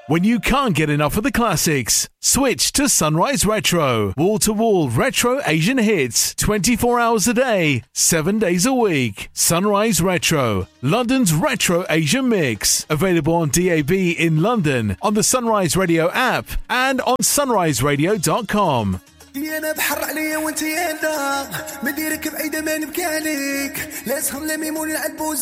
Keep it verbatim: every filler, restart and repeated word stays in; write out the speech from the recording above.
When you can't get enough of the classics, switch to Sunrise Retro. Wall-to-wall retro Asian hits, twenty-four hours a day, seven days a week. Sunrise Retro, London's retro Asian mix. Available on D A B in London, on the Sunrise Radio app, and on sunrise radio dot com. انا بحر عليا وانت يا دار مديرك بعيده ما نبكي عليك لا تسهر لا ميمون العب